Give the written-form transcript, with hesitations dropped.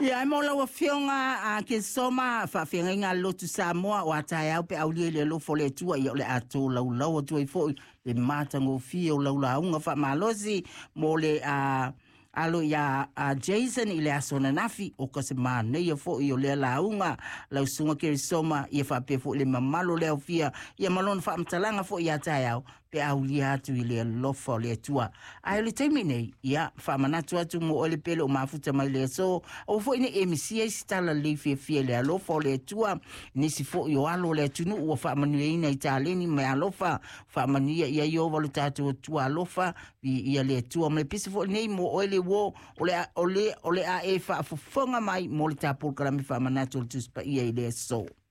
Ia mo la fionga a ke soma fa fianga lotu Samoa wa tai au pe au le lo fo le tua i le ato lau tu i fo le mata ngo fio lau unga fa malosi mo le alo ya Jason i le asona nafi o ka se mana ia fo i le launga lau sunga ke soma ia fa pe fo le mamalo le fia ia malon fa mtalanga fo ia tai au pe au lia tu i le lofo le tua ai le temine ia fa manatu atu mo ole pelo mafuta mai le so o fo ine emisia stala le fia le lofo le tua ni si fo yo alo le tunu o fa manuina italeni me alofa fa mania ia yo valutatu tua alofa ia le tua me pisi fo nei mo ole wo ole a e fa fonga mai mo le tapul kala mi fa manatu tu spa ia le so